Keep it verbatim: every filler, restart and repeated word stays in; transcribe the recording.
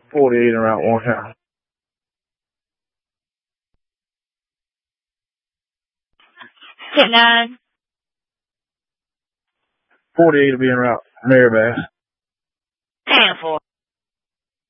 forty-eight en route one time. Hit nine. forty-eight will be en route Mary Bass.